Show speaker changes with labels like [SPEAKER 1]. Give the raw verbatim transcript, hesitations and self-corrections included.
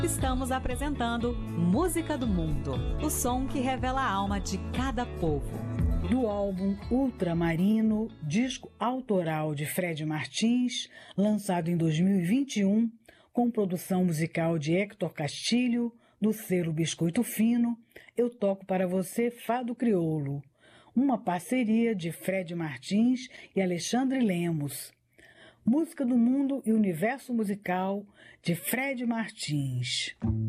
[SPEAKER 1] Estamos apresentando Música do Mundo, o som que revela a alma de cada povo.
[SPEAKER 2] Do álbum Ultramarino, disco autoral de Fred Martins, lançado em dois mil e vinte e um, com produção musical de Hector Castilho, do selo Biscoito Fino, eu toco para você Fado Crioulo, uma parceria de Fred Martins e Alexandre Lemos. Música do Mundo e Universo Musical de Fred Martins.